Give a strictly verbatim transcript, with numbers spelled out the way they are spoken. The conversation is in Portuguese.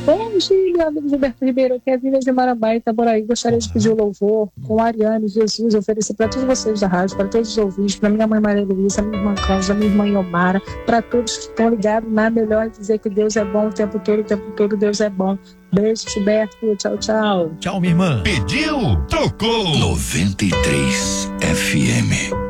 Bom dia, meu amigo Gilberto Ribeiro, que é Vilas de Marabá, Itaboraí. Gostaria de pedir o louvor com Ariane, Jesus, oferecer para todos vocês da rádio, para todos os ouvintes, para minha mãe Maria Luísa, minha irmã Cláudia, minha irmã Iomara, para todos que estão ligados na melhor dizer que Deus é bom o tempo todo, o tempo todo Deus é bom. Beijo, Gilberto. Tchau, tchau. Tchau, minha irmã. Pediu, tocou. noventa e três F M.